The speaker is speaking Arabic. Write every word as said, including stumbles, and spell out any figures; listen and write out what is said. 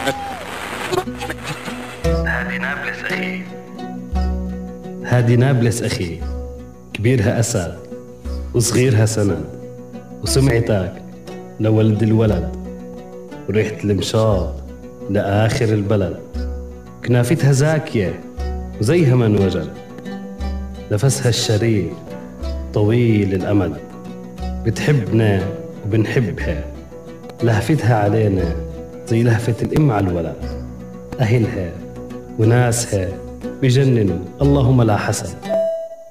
هادي نابلس أخي. هادي نابلس أخي، كبيرها أسد وصغيرها سند، وسمعتك لولد الولد، وريحة المشاط لآخر البلد. كنافتها زاكية وزيها ما انوجد، نفسها الشريف طويل الأمد. بتحبنا وبنحبها، لهفتها علينا زي لهفة الأم على الولد. أهلها وناسها بجننوا، اللهم لا حسد.